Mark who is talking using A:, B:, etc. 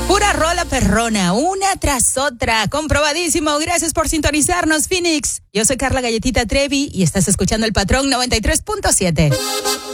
A: Pura rola perrona, una tras otra, comprobadísimo. Gracias por sintonizarnos, Phoenix. Yo soy Carla Galletita Trevi y estás escuchando El Patrón 93.7.